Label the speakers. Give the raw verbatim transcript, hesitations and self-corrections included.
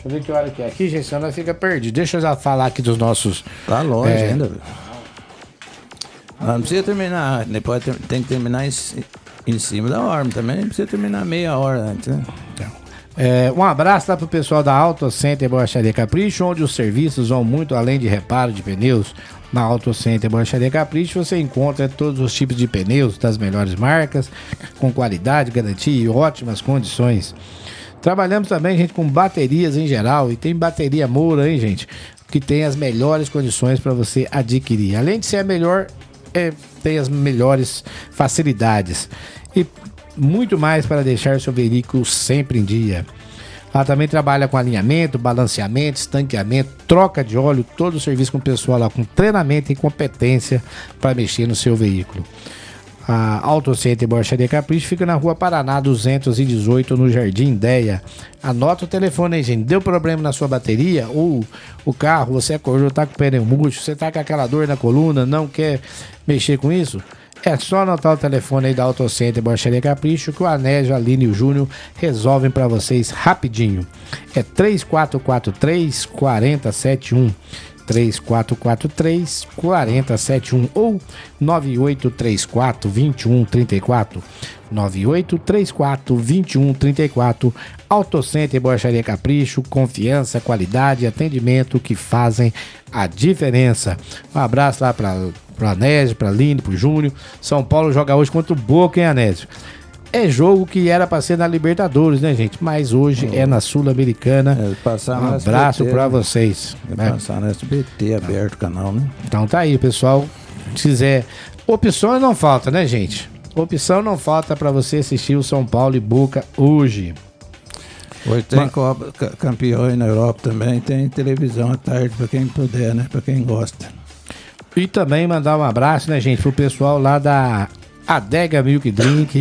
Speaker 1: Deixa eu ver que hora que é aqui, gente, senão nós fica perdido. Deixa eu já falar aqui dos nossos...
Speaker 2: Tá longe
Speaker 1: é...
Speaker 2: ainda, velho. Não precisa terminar, depois tem que terminar em, em cima da hora também, não precisa terminar meia hora antes, né?
Speaker 1: É, um abraço lá pro pessoal da Auto Center Borracharia Capricho, onde os serviços vão muito além de reparo de pneus. Na Auto Center Borracharia Capricho você encontra todos os tipos de pneus das melhores marcas, com qualidade, garantia e ótimas condições. Trabalhamos também, gente, com baterias em geral, e tem bateria Moura, hein, gente, que tem as melhores condições para você adquirir. Além de ser a melhor, é, tem as melhores facilidades e muito mais para deixar seu veículo sempre em dia. Ela também trabalha com alinhamento, balanceamento, estanqueamento, troca de óleo, todo o serviço com o pessoal lá com treinamento e competência para mexer no seu veículo. A Auto Center Borracharia Capricho fica na Rua Paraná duzentos e dezoito, no Jardim Ideia. Anota o telefone aí, gente. Deu problema na sua bateria ou o carro, você acordou, tá com o pneu murcho, você tá com aquela dor na coluna, não quer mexer com isso? É só anotar o telefone aí da Auto Center Borracharia Capricho que o Anésio, a Aline e o Júnior resolvem para vocês rapidinho. É três quatro quatro três, quatro zero sete um. três quatro quatro três, quatro zero sete um ou nove oito três quatro, dois um três quatro. nove oito três quatro, dois um três quatro. Auto Center Borracharia Capricho, confiança, qualidade e atendimento que fazem a diferença. Um abraço lá para o Anésio, para a Aline, para o Júnior. São Paulo joga hoje contra o Boca, hein, Anésio? É jogo que era para ser na Libertadores, né, gente? Mas hoje oh. é na Sul-Americana. É,
Speaker 2: passar
Speaker 1: um abraço para vocês.
Speaker 2: É né? Passar no S B T, aberto o canal, né?
Speaker 1: Então tá aí, pessoal. Se quiser. Opção não falta, né, gente? Opção não falta para você assistir o São Paulo e Boca hoje.
Speaker 2: Hoje tem Mas... Copa Campeões na Europa também. Tem televisão à tarde para quem puder, né? Para quem gosta.
Speaker 1: E também mandar um abraço, né, gente, pro pessoal lá da Adega Milk Drink.